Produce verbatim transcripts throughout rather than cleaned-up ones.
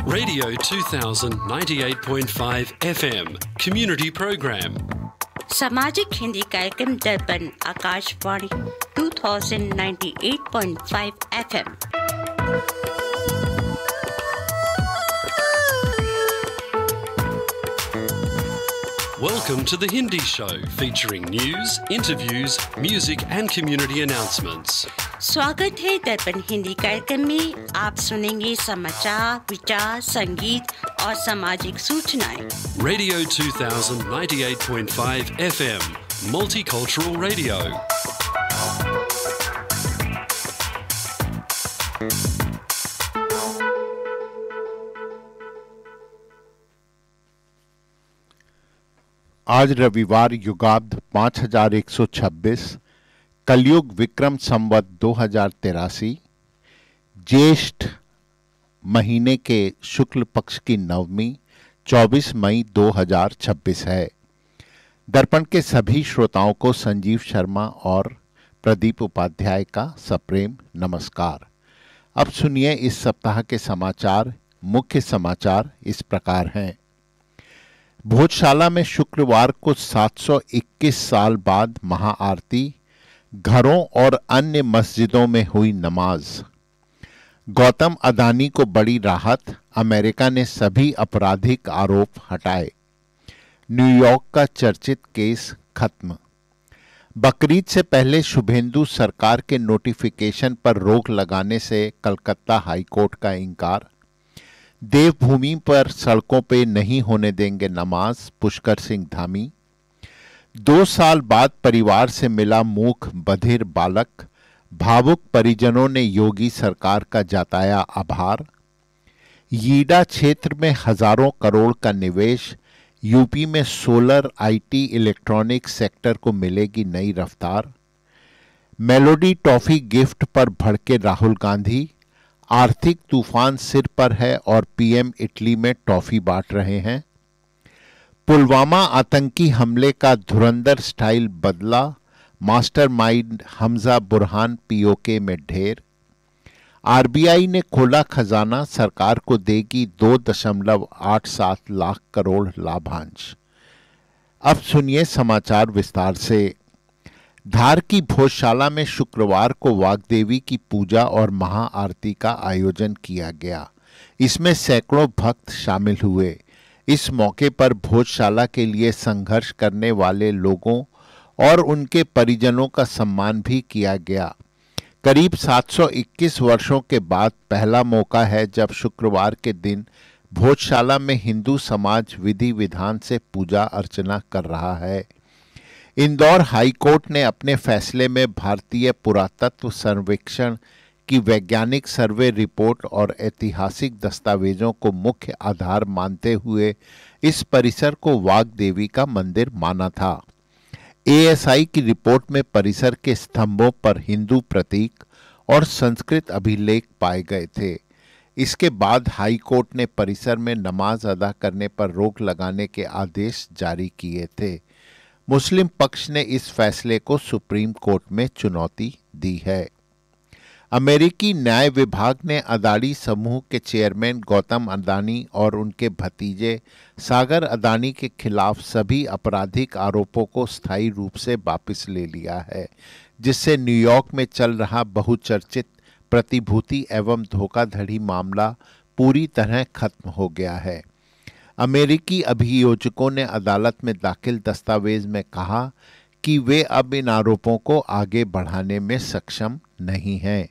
Radio two thousand ninety-eight point five F M Community Program. सामाजिक हिंदी कार्यक्रम दर्पण Akashvani two thousand ninety-eight point five F M. Welcome to the Hindi Show, featuring news, interviews, music and community announcements. स्वागत है दर्पण हिंदी कार्यक्रम में। आप सुनेंगे समाचार, विचार, संगीत और सामाजिक सूचनाएं। Radio two thousand ninety-eight point five F M, Multicultural Radio. आज रविवार युगाब्द पाँच हजार एक सौ छब्बीस, कलयुग विक्रम संवत दो हजार तिरासी, ज्येष्ठ महीने के शुक्ल पक्ष की नवमी चौबीस मई दो हजार छब्बीस है। दर्पण के सभी श्रोताओं को संजीव शर्मा और प्रदीप उपाध्याय का सप्रेम नमस्कार। अब सुनिए इस सप्ताह के समाचार। मुख्य समाचार इस प्रकार हैं। भोजशाला में शुक्रवार को सात सौ इक्कीस साल बाद महाआरती, घरों और अन्य मस्जिदों में हुई नमाज। गौतम अदानी को बड़ी राहत, अमेरिका ने सभी आपराधिक आरोप हटाए। न्यूयॉर्क का चर्चित केस खत्म। बकरीद से पहले शुभेंदु सरकार के नोटिफिकेशन पर रोक लगाने से कलकत्ता हाईकोर्ट का इंकार। देवभूमि पर सड़कों पे नहीं होने देंगे नमाज, पुष्कर सिंह धामी। दो साल बाद परिवार से मिला मूक बधिर बालक, भावुक परिजनों ने योगी सरकार का जताया आभार। यीडा क्षेत्र में हजारों करोड़ का निवेश, यूपी में सोलर, आईटी, इलेक्ट्रॉनिक सेक्टर को मिलेगी नई रफ्तार। मेलोडी टॉफी गिफ्ट पर भड़के राहुल गांधी, आर्थिक तूफान सिर पर है और पीएम इटली में टॉफी बांट रहे हैं। पुलवामा आतंकी हमले का धुरंधर स्टाइल बदला, मास्टरमाइंड हमजा बुरहान पीओके में ढेर। आरबीआई ने खोला खजाना, सरकार को देगी दो दशमलव आठ सात लाख करोड़ लाभांश। अब सुनिए समाचार विस्तार से। धार की भोजशाला में शुक्रवार को वाग्देवी की पूजा और महाआरती का आयोजन किया गया। इसमें सैकड़ों भक्त शामिल हुए। इस मौके पर भोजशाला के लिए संघर्ष करने वाले लोगों और उनके परिजनों का सम्मान भी किया गया। करीब सात सौ इक्कीस वर्षों के बाद पहला मौका है जब शुक्रवार के दिन भोजशाला में हिंदू समाज विधि विधान से पूजा अर्चना कर रहा है। इंदौर हाईकोर्ट ने अपने फैसले में भारतीय पुरातत्व सर्वेक्षण की वैज्ञानिक सर्वे रिपोर्ट और ऐतिहासिक दस्तावेजों को मुख्य आधार मानते हुए इस परिसर को वाग्देवी का मंदिर माना था। एएसआई की रिपोर्ट में परिसर के स्तंभों पर हिंदू प्रतीक और संस्कृत अभिलेख पाए गए थे। इसके बाद हाईकोर्ट ने परिसर में नमाज अदा करने पर रोक लगाने के आदेश जारी किए थे। मुस्लिम पक्ष ने इस फैसले को सुप्रीम कोर्ट में चुनौती दी है। अमेरिकी न्याय विभाग ने अदानी समूह के चेयरमैन गौतम अदानी और उनके भतीजे सागर अदानी के खिलाफ सभी आपराधिक आरोपों को स्थायी रूप से वापस ले लिया है, जिससे न्यूयॉर्क में चल रहा बहुचर्चित प्रतिभूति एवं धोखाधड़ी मामला पूरी तरह खत्म हो गया है। अमेरिकी अभियोजकों ने अदालत में दाखिल दस्तावेज में कहा कि वे अब इन आरोपों को आगे बढ़ाने में सक्षम नहीं हैं।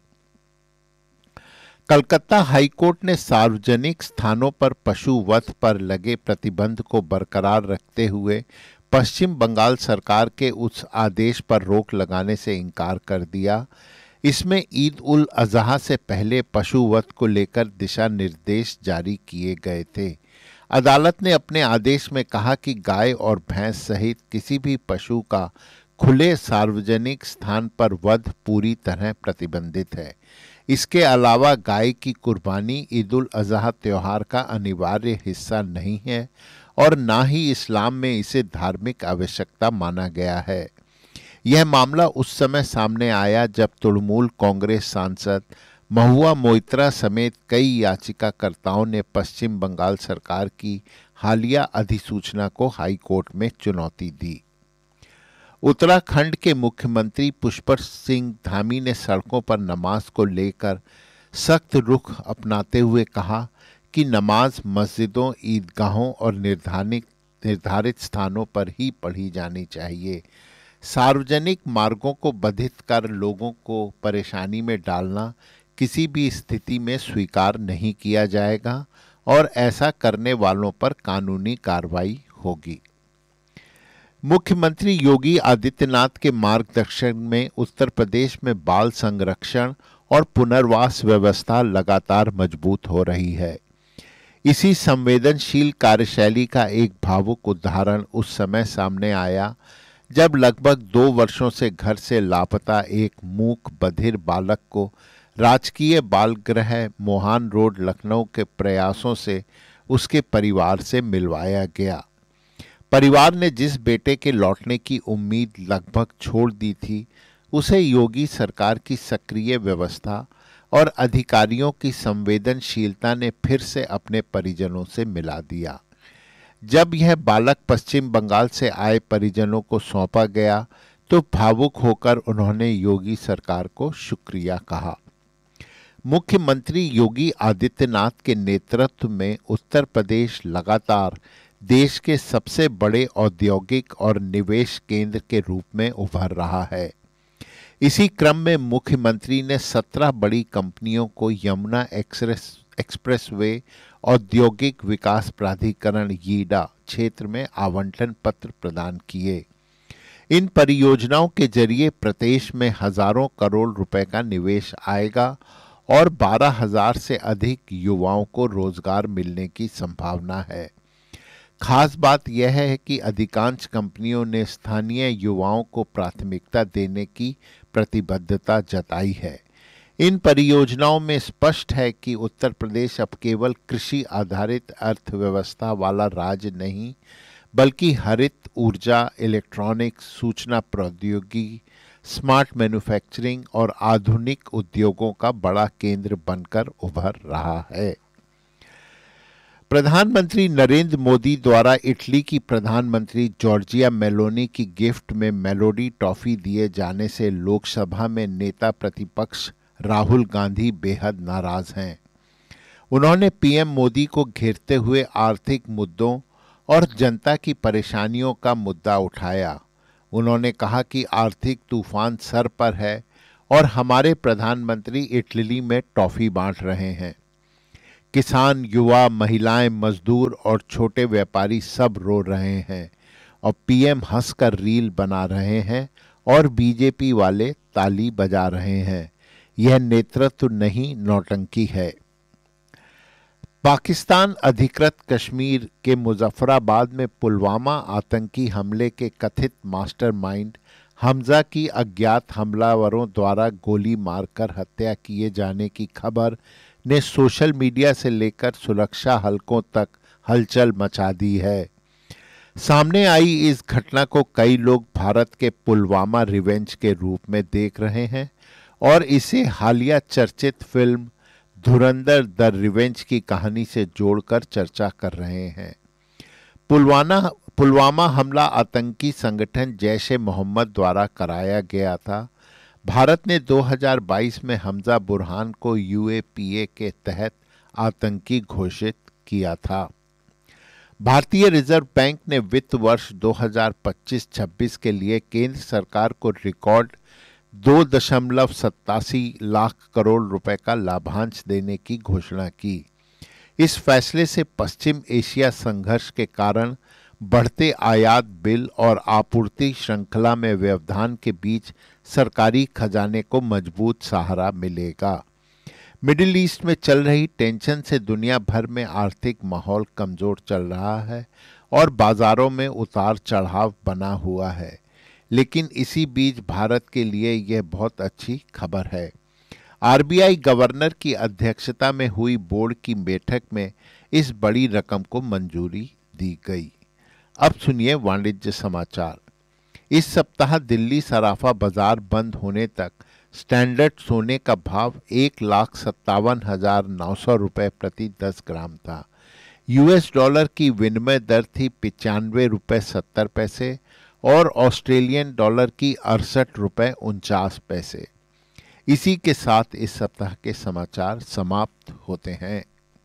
कलकत्ता हाईकोर्ट ने सार्वजनिक स्थानों पर पशु वध पर लगे प्रतिबंध को बरकरार रखते हुए पश्चिम बंगाल सरकार के उस आदेश पर रोक लगाने से इनकार कर दिया। इसमें ईद उल अजहा से पहले पशु वध को लेकर दिशा निर्देश जारी किए गए थे। अदालत ने अपने आदेश में कहा कि गाय और भैंस सहित किसी भी पशु का खुले सार्वजनिक स्थान पर वध पूरी तरह प्रतिबंधित है। इसके अलावा गाय की कुर्बानी ईद उल अजहा त्योहार का अनिवार्य हिस्सा नहीं है और ना ही इस्लाम में इसे धार्मिक आवश्यकता माना गया है। यह मामला उस समय सामने आया जब तृणमूल कांग्रेस सांसद महुआ मोइत्रा समेत कई याचिकाकर्ताओं ने पश्चिम बंगाल सरकार की हालिया अधिसूचना को हाई कोर्ट में चुनौती दी। उत्तराखंड के मुख्यमंत्री पुष्कर सिंह धामी ने सड़कों पर नमाज को लेकर सख्त रुख अपनाते हुए कहा कि नमाज मस्जिदों, ईदगाहों और निर्धारित निर्धारित स्थानों पर ही पढ़ी जानी चाहिए। सार्वजनिक मार्गों को बाधित कर लोगों को परेशानी में डालना किसी भी स्थिति में स्वीकार नहीं किया जाएगा और ऐसा करने वालों पर कानूनी कार्रवाई होगी। मुख्यमंत्री योगी आदित्यनाथ के मार्गदर्शन में उत्तर प्रदेश में बाल संरक्षण और पुनर्वास व्यवस्था लगातार मजबूत हो रही है। इसी संवेदनशील कार्यशैली का एक भावुक उदाहरण उस समय सामने आया जब लगभग दो वर्षों से घर से लापता एक मूक बधिर बालक को राजकीय बाल गृह मोहान रोड लखनऊ के प्रयासों से उसके परिवार से मिलवाया गया। परिवार ने जिस बेटे के लौटने की उम्मीद लगभग छोड़ दी थी, उसे योगी सरकार की सक्रिय व्यवस्था और अधिकारियों की संवेदनशीलता ने फिर से अपने परिजनों से मिला दिया। जब यह बालक पश्चिम बंगाल से आए परिजनों को सौंपा गया तो भावुक होकर उन्होंने योगी सरकार को शुक्रिया कहा। मुख्यमंत्री योगी आदित्यनाथ के नेतृत्व में उत्तर प्रदेश लगातार देश के सबसे बड़े औद्योगिक और निवेश केंद्र के रूप में उभर रहा है। इसी क्रम में मुख्यमंत्री ने सत्रह बड़ी कंपनियों को यमुना एक्सप्रेस एक्सप्रेसवे औद्योगिक विकास प्राधिकरण यीडा क्षेत्र में आवंटन पत्र प्रदान किए। इन परियोजनाओं के जरिए प्रदेश में हजारों करोड़ रुपए का निवेश आएगा और बारह हजार से अधिक युवाओं को रोजगार मिलने की संभावना है। खास बात यह है कि अधिकांश कंपनियों ने स्थानीय युवाओं को प्राथमिकता देने की प्रतिबद्धता जताई है। इन परियोजनाओं में स्पष्ट है कि उत्तर प्रदेश अब केवल कृषि आधारित अर्थव्यवस्था वाला राज्य नहीं, बल्कि हरित ऊर्जा, इलेक्ट्रॉनिक्स, सूचना प्रौद्योगिकी, स्मार्ट मैन्युफैक्चरिंग और आधुनिक उद्योगों का बड़ा केंद्र बनकर उभर रहा है। प्रधानमंत्री नरेंद्र मोदी द्वारा इटली की प्रधानमंत्री जॉर्जिया मेलोनी की गिफ्ट में मेलोडी टॉफी दिए जाने से लोकसभा में नेता प्रतिपक्ष राहुल गांधी बेहद नाराज हैं। उन्होंने पीएम मोदी को घेरते हुए आर्थिक मुद्दों और जनता की परेशानियों का मुद्दा उठाया। उन्होंने कहा कि आर्थिक तूफान सर पर है और हमारे प्रधानमंत्री इटली में टॉफी बांट रहे हैं। किसान, युवा, महिलाएं, मजदूर और छोटे व्यापारी सब रो रहे हैं और पीएम हंसकर रील बना रहे हैं और बीजेपी वाले ताली बजा रहे हैं। यह नेतृत्व नहीं, नौटंकी है। पाकिस्तान अधिकृत कश्मीर के मुजफ्फराबाद में पुलवामा आतंकी हमले के कथित मास्टरमाइंड हमजा की अज्ञात हमलावरों द्वारा गोली मारकर हत्या किए जाने की खबर ने सोशल मीडिया से लेकर सुरक्षा हलकों तक हलचल मचा दी है। सामने आई इस घटना को कई लोग भारत के पुलवामा रिवेंज के रूप में देख रहे हैं और इसे हालिया चर्चित फिल्म धुरंधर द रिवेंज की कहानी से जोड़कर चर्चा कर रहे हैं। पुलवामा पुलवामा हमला आतंकी संगठन जैश ए मोहम्मद द्वारा कराया गया था। भारत ने दो हज़ार बाईस में हमजा बुरहान को यूएपीए के तहत आतंकी घोषित किया था। भारतीय रिजर्व बैंक ने वित्त वर्ष दो हज़ार पच्चीस छब्बीस के लिए केंद्र सरकार को रिकॉर्ड दो दशमलव सत्तासी लाख करोड़ रुपए का लाभांश देने की घोषणा की। इस फैसले से पश्चिम एशिया संघर्ष के कारण बढ़ते आयात बिल और आपूर्ति श्रृंखला में व्यवधान के बीच सरकारी खजाने को मजबूत सहारा मिलेगा। मिडिल ईस्ट में चल रही टेंशन से दुनिया भर में आर्थिक माहौल कमजोर चल रहा है और बाजारों में उतार चढ़ाव बना हुआ है, लेकिन इसी बीच भारत के लिए यह बहुत अच्छी खबर है। आरबीआई गवर्नर की अध्यक्षता में हुई बोर्ड की बैठक में इस बड़ी रकम को मंजूरी दी गई। अब सुनिए वाणिज्य समाचार। इस सप्ताह दिल्ली सराफा बाजार बंद होने तक स्टैंडर्ड सोने का भाव एक लाख सत्तावन हजार नौ सौ रुपये प्रति दस ग्राम था। यूएस डॉलर की विनिमय दर थी पचानवे रुपये सत्तर पैसे और ऑस्ट्रेलियन डॉलर की अड़सठ रुपये उनचास पैसे। इसी के साथ इस सप्ताह के समाचार समाप्त होते हैं।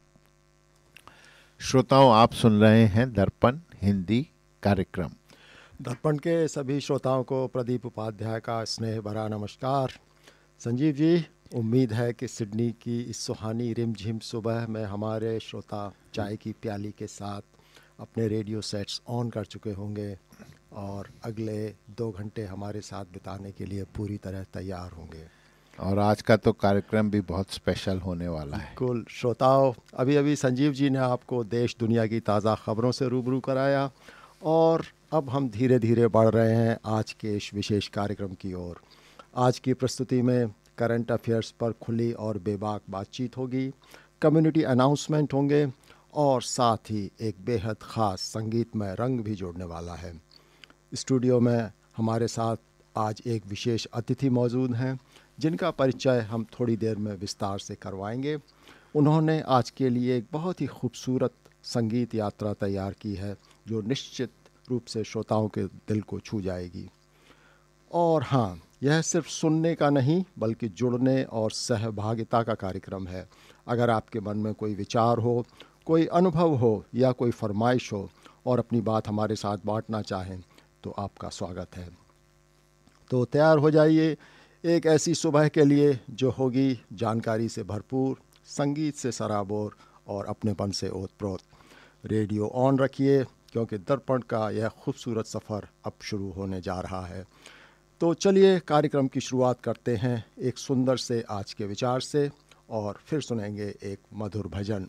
श्रोताओं, आप सुन रहे हैं दर्पण हिंदी कार्यक्रम। दर्पण के सभी श्रोताओं को प्रदीप उपाध्याय का स्नेह भरा नमस्कार। संजीव जी, उम्मीद है कि सिडनी की इस सुहानी रिमझिम सुबह में हमारे श्रोता चाय की प्याली के साथ अपने रेडियो सेट्स ऑन कर चुके होंगे और अगले दो घंटे हमारे साथ बिताने के लिए पूरी तरह तैयार होंगे। और आज का तो कार्यक्रम भी बहुत स्पेशल होने वाला है। बिल्कुल श्रोताओं, अभी अभी संजीव जी ने आपको देश दुनिया की ताज़ा खबरों से रूबरू कराया और अब हम धीरे धीरे बढ़ रहे हैं आज के इस विशेष कार्यक्रम की ओर। आज की प्रस्तुति में करंट अफेयर्स पर खुली और बेबाक बातचीत होगी, कम्युनिटी अनाउंसमेंट होंगे और साथ ही एक बेहद ख़ास संगीतमय रंग भी जोड़ने वाला है। स्टूडियो में हमारे साथ आज एक विशेष अतिथि मौजूद हैं जिनका परिचय हम थोड़ी देर में विस्तार से करवाएंगे। उन्होंने आज के लिए एक बहुत ही खूबसूरत संगीत यात्रा तैयार की है जो निश्चित रूप से श्रोताओं के दिल को छू जाएगी। और हाँ, यह सिर्फ सुनने का नहीं बल्कि जुड़ने और सहभागिता का कार्यक्रम है। अगर आपके मन में कोई विचार हो, कोई अनुभव हो या कोई फरमाइश हो और अपनी बात हमारे साथ बांटना चाहें तो आपका स्वागत है। तो तैयार हो जाइए एक ऐसी सुबह के लिए जो होगी जानकारी से भरपूर, संगीत से सराबोर और अपनेपन से ओतप्रोत। रेडियो ऑन रखिए क्योंकि दर्पण का यह खूबसूरत सफ़र अब शुरू होने जा रहा है। तो चलिए कार्यक्रम की शुरुआत करते हैं एक सुंदर से आज के विचार से और फिर सुनेंगे एक मधुर भजन।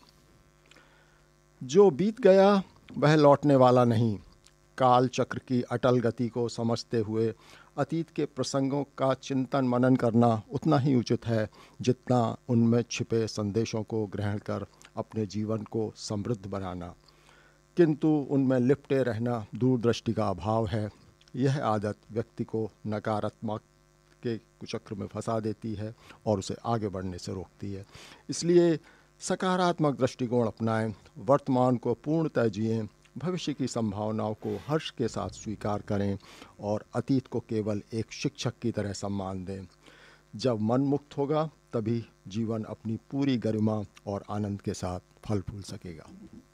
जो बीत गया वह लौटने वाला नहीं। काल चक्र की अटल गति को समझते हुए अतीत के प्रसंगों का चिंतन मनन करना उतना ही उचित है जितना उनमें छिपे संदेशों को ग्रहण कर अपने जीवन को समृद्ध बनाना। किंतु उनमें लिपटे रहना दूरदृष्टि का अभाव है। यह आदत व्यक्ति को नकारात्मक के कुचक्र में फंसा देती है और उसे आगे बढ़ने से रोकती है। इसलिए सकारात्मक दृष्टिकोण अपनाएं, वर्तमान को पूर्णतः जिएं, भविष्य की संभावनाओं को हर्ष के साथ स्वीकार करें और अतीत को केवल एक शिक्षक की तरह सम्मान दें। जब मन मुक्त होगा तभी जीवन अपनी पूरी गरिमा और आनंद के साथ फल फूल सकेगा।